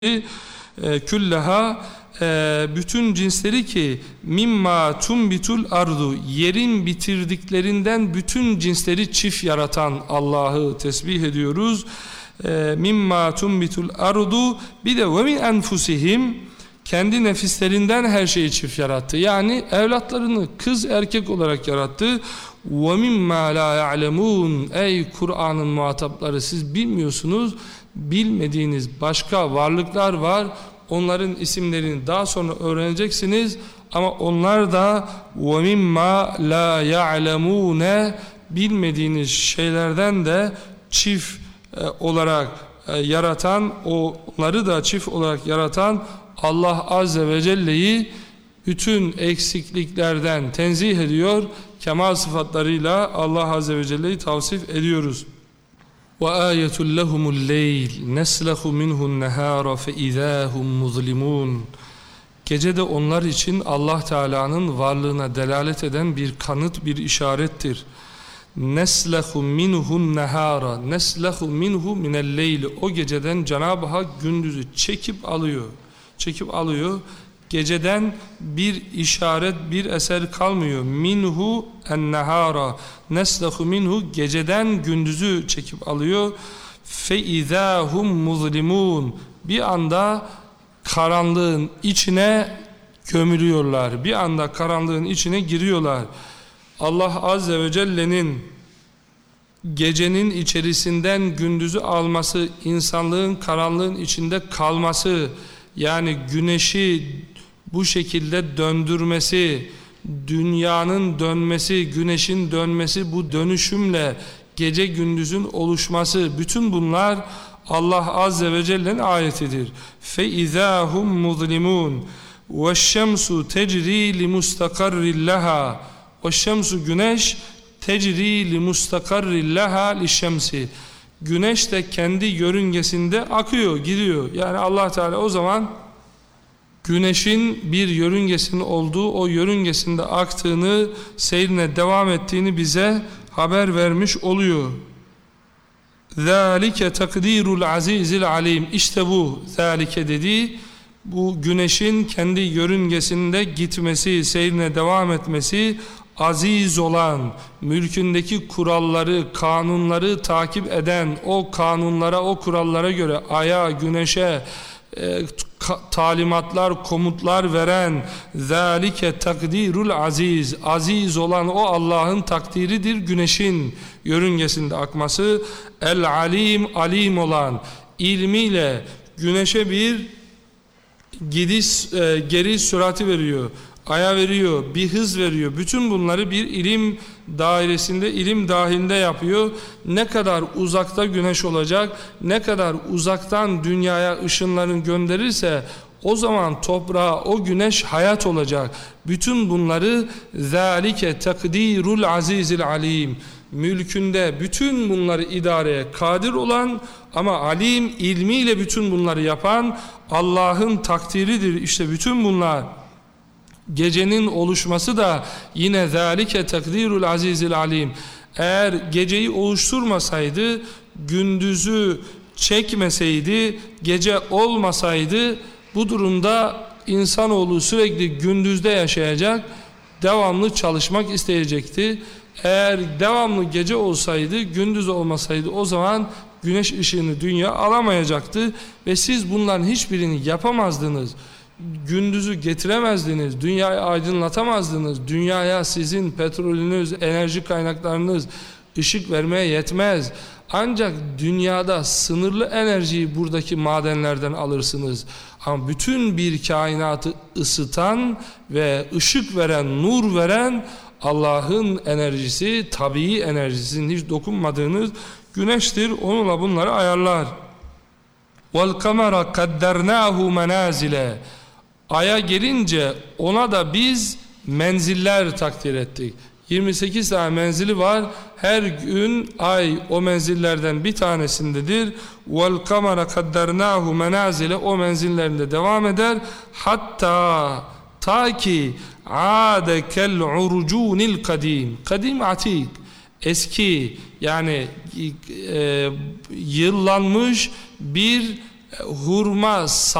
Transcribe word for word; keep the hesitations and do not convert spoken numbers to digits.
külleha bütün cinsleri ki mimma tumbitul ardu, yerin bitirdiklerinden bütün cinsleri çift yaratan Allah'ı tesbih ediyoruz. Mimma tumbitul ardu, bir de ve min enfusihim, kendi nefislerinden her şeyi çift yarattı. Yani evlatlarını kız erkek olarak yarattı. Ve mimma la ya'lemun, ey Kur'an'ın muhatapları, siz bilmiyorsunuz, bilmediğiniz başka varlıklar var. Onların isimlerini daha sonra öğreneceksiniz. Ama onlar da ve mimma la ya'lemune, bilmediğiniz şeylerden de çift e, olarak e, yaratan, onları da çift olarak yaratan Allah Azze ve Celle'yi bütün eksikliklerden tenzih ediyor. Kemal sıfatlarıyla Allah Azze ve Celle'yi tavsif ediyoruz. وَآيَةٌ لَهُمُ اللَّيْلِ نَسْلَخُ مِنْهُ النَّهَارَ فَإِذَا هُمْ مُظْلِمُونَ. Gece de onlar için Allah Teala'nın varlığına delalet eden bir kanıt, bir işarettir. نَسْلَخُ مِنْهُ النَّهَارَ نَسْلَخُ مِنْهُ مِنَ اللَّيْلِ. O geceden Cenab-ı Hak gündüzü çekip alıyor. Çekip alıyor. Geceden bir işaret, bir eser kalmıyor. Minhu en-nehara, neslehu minhu, geceden gündüzü çekip alıyor. Fe izahum muzlimun, bir anda karanlığın içine gömülüyorlar. Bir anda karanlığın içine giriyorlar. Allah Azze ve Celle'nin gecenin içerisinden gündüzü alması, insanlığın karanlığın içinde kalması, yani güneşi bu şekilde döndürmesi, dünyanın dönmesi, güneşin dönmesi, bu dönüşümle gece gündüzün oluşması, bütün bunlar Allah Azze ve Celle'nin ayetidir. فَاِذَا هُمْ مُظْلِمُونَ وَالشَّمْسُ تَجْرِي لِمُسْتَقَرِّ لَهَا. وَالشَّمْسُ, güneş, تَجْرِي لِمُسْتَقَرِّ لَهَا لِشَّمْسِ. Güneş de kendi yörüngesinde akıyor, gidiyor. Yani Allah Teala o zaman güneşin bir yörüngesinin olduğu, o yörüngesinde aktığını, seyrine devam ettiğini bize haber vermiş oluyor. ذَٰلِكَ تَقْدِيرُ الْعَز۪يزِ الْعَل۪يمِ. İşte bu, ذَٰلِكَ dediği, bu güneşin kendi yörüngesinde gitmesi, seyrine devam etmesi, aziz olan, mülkündeki kuralları, kanunları takip eden, o kanunlara, o kurallara göre aya, güneşe e, talimatlar, komutlar veren, zalike takdirul aziz, aziz olan o Allah'ın takdiridir güneşin yörüngesinde akması. El alim, alim olan, ilmiyle güneşe bir gidiş, e, geri sürati veriyor, aya veriyor, bir hız veriyor. Bütün bunları bir ilim dairesinde, ilim dahilinde yapıyor. Ne kadar uzakta güneş olacak, ne kadar uzaktan dünyaya ışınlarını gönderirse o zaman toprağa o güneş hayat olacak. Bütün bunları zalike takdirul azizil alim, mülkünde bütün bunları idareye kadir olan ama alim, ilmiyle bütün bunları yapan Allah'ın takdiridir. İşte bütün bunlar. Gecenin oluşması da yine zalike takdirul azizil alim. Eğer geceyi oluşturmasaydı, gündüzü çekmeseydi, gece olmasaydı, bu durumda insanoğlu sürekli gündüzde yaşayacak, devamlı çalışmak isteyecekti. Eğer devamlı gece olsaydı, gündüz olmasaydı, o zaman güneş ışığını dünya alamayacaktı ve siz bunların hiçbirini yapamazdınız. Gündüzü getiremezdiniz, dünyayı aydınlatamazdınız. Dünyaya sizin petrolünüz, enerji kaynaklarınız ışık vermeye yetmez. Ancak dünyada sınırlı enerjiyi buradaki madenlerden alırsınız. Ama bütün bir kainatı ısıtan ve ışık veren, nur veren Allah'ın enerjisi, tabii enerjisinin hiç dokunmadığınız güneştir. Onunla bunları ayarlar. وَالْقَمَرَ قَدَّرْنَاهُ مَنَازِلَ. Aya gelince ona da biz menziller takdir ettik. yirmi sekiz tane menzili var. Her gün ay o menzillerden bir tanesindedir. وَالْقَمَرَ قَدَّرْنَاهُ مَنَازِلَ. O menzillerinde devam eder. Hatta ta ki عَادَ كَالْعُرُجُونِ الْقَدِيمِ. Kadim, atik, eski, yani e, yıllanmış bir hurma,